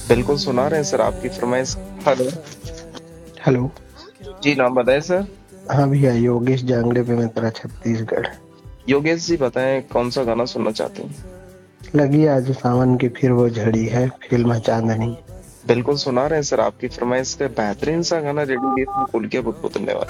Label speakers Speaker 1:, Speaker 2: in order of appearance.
Speaker 1: बिल्कुल सुना रहे हैं सर आपकी फरमाइश। हेलो।
Speaker 2: हेलो।
Speaker 1: जी नाम बताएं सर।
Speaker 2: हाँ भैया, योगेश जांगड़े पे मित्रा छत्तीसगढ़।
Speaker 1: योगेश जी बताएं कौन सा गाना सुनना चाहते हैं।
Speaker 2: लगी आज सावन की फिर वो झड़ी है, फिल्म चांदनी।
Speaker 1: बिल्कुल सुना रहे हैं सर आपकी फरमाइश का बेहतरीन सा गाना रेडी किया, फूल के बहुत बहुत धन्यवाद।